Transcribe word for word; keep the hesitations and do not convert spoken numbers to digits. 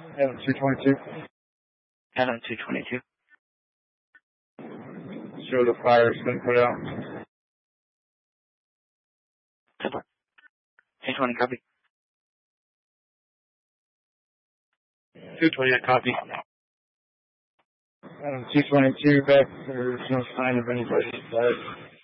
Adam two twenty-two. Adam two twenty-two. Show the fire's been put out. Temple. two twenty, copy. two twenty, I copy. Adam two twenty-two, back. There's no sign of anybody inside.